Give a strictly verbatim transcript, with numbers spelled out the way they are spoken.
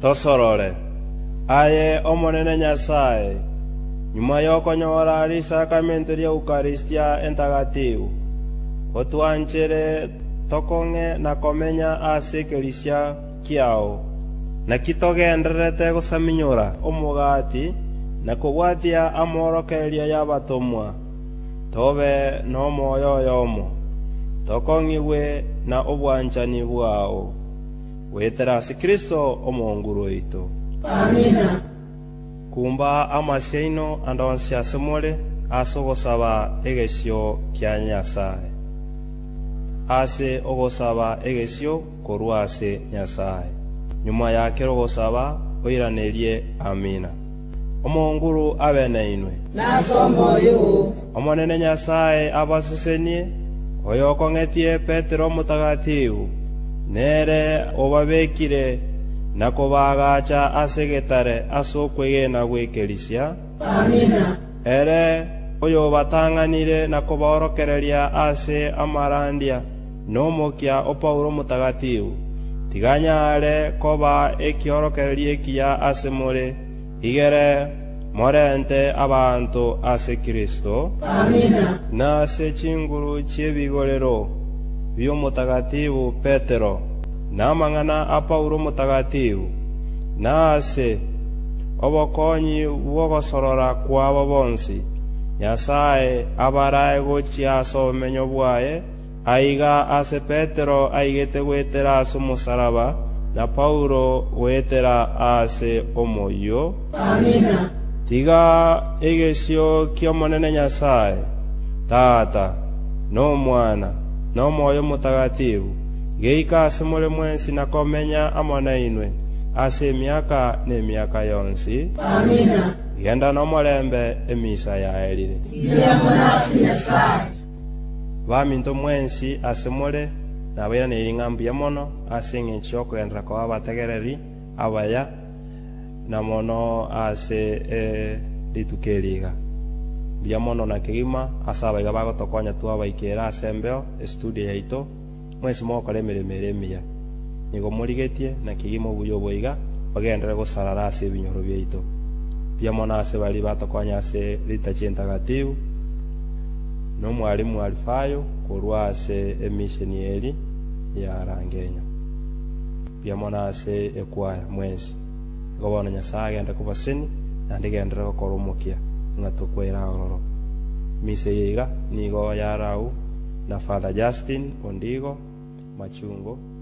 tosorore aye omonene Nyasaye nyuma yokonyora risakramento ria Eukaristia entagatifu otwanchere tokonge na komenya ase ekeresia kiao na kitogenderete gusaminyora omugati na kubwatia amorokeria y'abatomwa tobe no moyo yomo tokongiwe na obwanchani bwao wetera ase Kristo omonguru ito. Amina. Kumba amasiaino andonsi asemore ase ogosaba egesio kia Nyasaye ase ogosaba egesio korwa ase Nyasaye nyuma yake ogosaba oiranerie amina. Omonguru abenainwe nasomoyo omonene Nyasaye abasesenie oyokong'etie Petero mutagatifu nere obabekire na kobagacha ase getare ase okwegena gwekerisia. Amina. Ere oyo batang'anire na koborokereria ase amarandia nomokia o Paulo mutagatifu tiganyare koba ekiorokereria ekiya ase more igere morente abantu ase Kristo. Amina. Na ase chinguru chiebigorero bio mutagatifu Petero na mang'ana a Paulo mutagatifu na ase obokonyi bwogosorora kwabo bonsi Nyasaye abarae gochia ase omenyo bwaye aiga ase Petero aigete gwetera ase omusaraba na Paulo gwetera ase omoyo. Amina. Tiga egesio kiomonene Nyasaye Tata no Mwana no Moyo mutagatifu geika ase more mwensi na komenya amonainwe ase miaka ne miaka yonsi. Amina. Genda no morembe emisa yaerire yamonasi Nyasaye baminto mwensi ase more nabera ne ing'ambi yamono ase ng'enchi okwendera koba bategereri abaya na mono ase e, litukeriga biamono na kigima ase abaiga bagotokonya twabaikera ase mbeo estudio yaito mwesi mokore emeremo eremia nigo morigetie na kigima obuya oboiga bagendere gosarara ase ebinyoro biaito biamono ase bari batokonya ase ritachi entagatifu n'omwalimu Alifayo korwa ase emisheni eri ya Rangenyo biamono ase ekwaya mwensi gobona Nyasaye agenda kubaseni nandi gendera gokora omokia ng'atokwera ororo mise yiga nigo yarau na Father Justin Ondigo Machungo